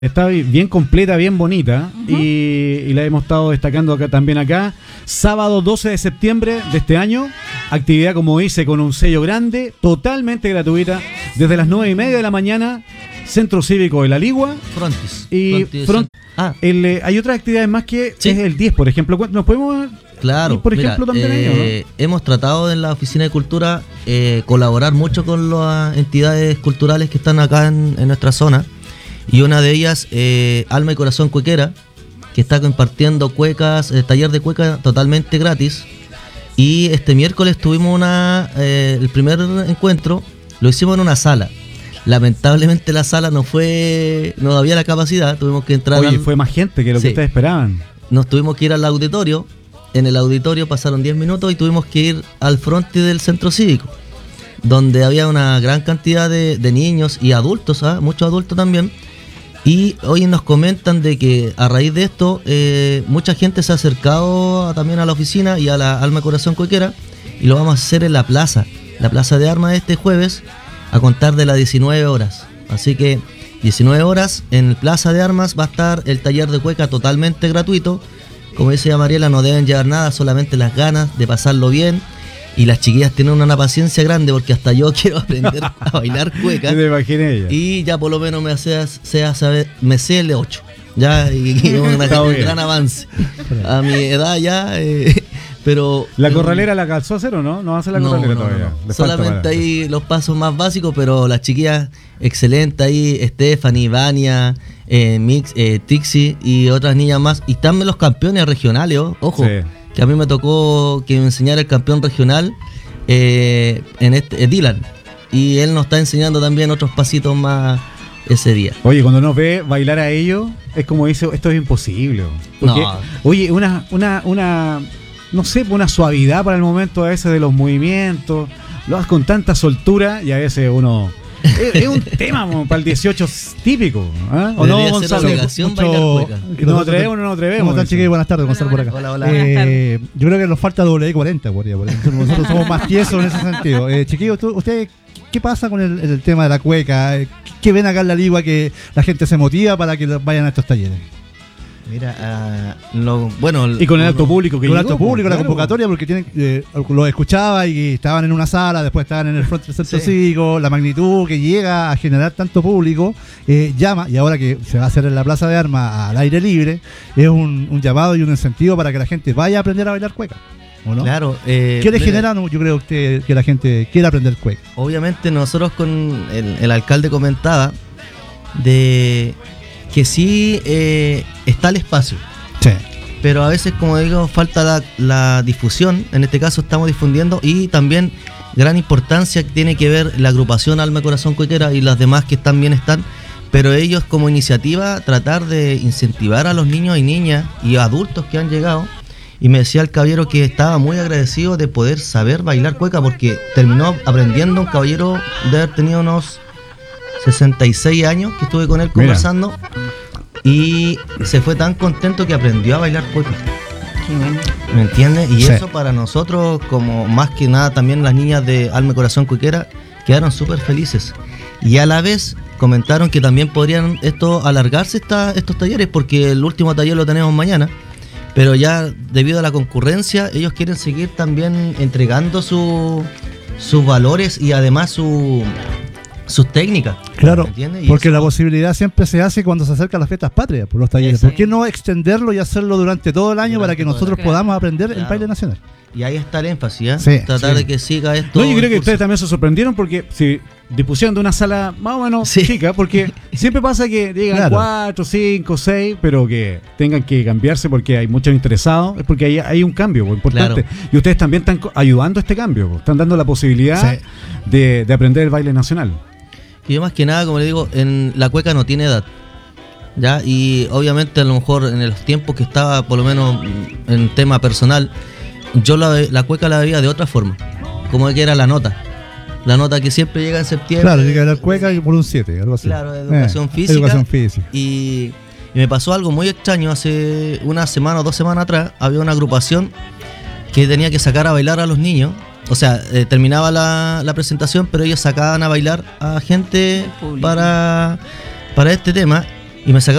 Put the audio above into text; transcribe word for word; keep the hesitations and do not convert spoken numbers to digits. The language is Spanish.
Está bien completa, bien bonita, uh-huh. y, y la hemos estado destacando acá también acá. Sábado doce de septiembre de este año, actividad como dice con un sello grande, totalmente gratuita, desde las nueve y media de la mañana, Centro Cívico de La Ligua. Frontis. Y Frontis. front, ah. el, eh, hay otras actividades más que ¿Sí? es el diez, por ejemplo. ¿Nos podemos Claro, ir, por mira, ejemplo, también eh, ello, ¿no? Hemos tratado en la Oficina de Cultura eh, colaborar mucho con las entidades culturales que están acá en, en nuestra zona. Y una de ellas, eh, Alma y Corazón Cuequera, que está compartiendo cuecas, eh, taller de cueca totalmente gratis. Y este miércoles tuvimos una eh, el primer encuentro, lo hicimos en una sala. Lamentablemente la sala no fue, no había la capacidad, tuvimos que entrar. Oye, al, fue más gente que lo sí, que ustedes esperaban. Nos tuvimos que ir al auditorio. En el auditorio pasaron diez minutos y tuvimos que ir al frente del centro cívico, donde había una gran cantidad de, de niños y adultos, ¿eh? muchos adultos también. Y hoy nos comentan de que a raíz de esto eh, mucha gente se ha acercado a, también a la oficina y a la Alma Corazón Cuequera, y lo vamos a hacer en la plaza, la plaza de armas este jueves a contar de las diecinueve horas. Así que diecinueve horas en Plaza de Armas va a estar el taller de cueca totalmente gratuito. Como dice Mariela, no deben llevar nada, solamente las ganas de pasarlo bien. Y las chiquillas tienen una paciencia grande porque hasta yo quiero aprender a bailar cueca. Me imaginé ella. Y ya por lo menos me sé, sé saber, me sé el de ocho. Ya, y, y un gran avance. A mi edad ya, eh, pero... ¿La corralera la calzó a hacer o no? No va a hacer la corralera no, no, todavía. No. Solamente ahí los pasos más básicos, pero las chiquillas excelentes ahí, Stephanie, Vania, eh, Mix, eh, Tixi y otras niñas más. Y también los campeones regionales, oh, ojo. Sí. Que a mí me tocó que me enseñara el campeón regional, eh, en este, eh, Dylan. Y él nos está enseñando también otros pasitos más ese día. Oye, cuando nos ve bailar a ellos, es como dice, esto es imposible. Porque, no. Oye, una, una, una, no sé, una suavidad para el momento a veces de los movimientos, lo haces con tanta soltura y a veces uno... es, es un tema para el dieciocho típico, ¿eh? ¿O no, Gonzalo? Mucho... ¿Nos atrevemos o no nos atrevemos? ¿Cómo están, chiquillos? Buenas tardes, Gonzalo, por acá. Hola, hola. Eh, yo creo que nos falta doble E cuarenta, por ejemplo. Nosotros somos más tiesos en ese sentido. Eh, chiquillos, ¿ustedes qué pasa con el, el tema de la cueca? ¿Qué ven acá en La Ligua que la gente se motiva para que vayan a estos talleres? Mira, uh, lo, bueno... Y con el alto público que Con el llegó, alto público, claro, la convocatoria, porque tienen eh, lo escuchaba y estaban en una sala, después estaban en el frente del centro sí. cívico, la magnitud que llega a generar tanto público, eh, llama, y ahora que se va a hacer en la Plaza de Armas al aire libre, es un, un llamado y un incentivo para que la gente vaya a aprender a bailar cueca, ¿o no? Claro. Eh, ¿Qué le genera, yo creo, usted que la gente quiera aprender cueca? Obviamente nosotros con el, el alcalde comentaba de que sí eh, está el espacio. Sí. Pero a veces, como digo, falta la, la difusión. En este caso estamos difundiendo, y también gran importancia que tiene que ver la agrupación Alma Corazón Cuequera y las demás que también están, pero ellos como iniciativa tratar de incentivar a los niños y niñas y adultos que han llegado. Y me decía el caballero que estaba muy agradecido de poder saber bailar cueca, porque terminó aprendiendo, un caballero de haber tenido unos sesenta y seis años, que estuve con él conversando. Mira. Y se fue tan contento que aprendió a bailar cueca. ¿Me entiendes? Y sí. Eso para nosotros, como más que nada también las niñas de Alma y Corazón Cuequera, quedaron súper felices. Y a la vez comentaron que también podrían esto alargarse esta, estos talleres, porque el último taller lo tenemos mañana. Pero ya debido a la concurrencia, ellos quieren seguir también entregando su, sus valores y además su... sus técnicas. Claro, porque eso... la posibilidad siempre se hace cuando se acercan las fiestas patrias por los talleres. Exacto. ¿Por qué no extenderlo y hacerlo durante todo el año durante para que nosotros podamos aprender claro. el baile nacional? Y ahí está el énfasis, ¿eh? Sí, tratar sí. de que siga esto. No, yo creo que ustedes también se sorprendieron porque si dispusieron de una sala más o menos sí. chica, porque siempre pasa que llegan claro. cuatro, cinco, seis, pero que tengan que cambiarse porque hay muchos interesados, es porque hay, hay un cambio pues, importante. Claro. Y ustedes también están ayudando a este cambio, pues, están dando la posibilidad sí. de, de aprender el baile nacional. Y yo más que nada, como le digo, en la cueca no tiene edad, ¿ya? Y obviamente a lo mejor en los tiempos que estaba, por lo menos en tema personal, yo la, la cueca la veía de otra forma, como que era la nota. La nota que siempre llega en septiembre. Claro, llega a la cueca y por un siete, algo así. Claro, educación, eh, física, educación física. Y, y me pasó algo muy extraño, hace una semana o dos semanas atrás, había una agrupación que tenía que sacar a bailar a los niños. O sea, eh, terminaba la, la presentación, pero ellos sacaban a bailar a gente para, para este tema. y me sacaron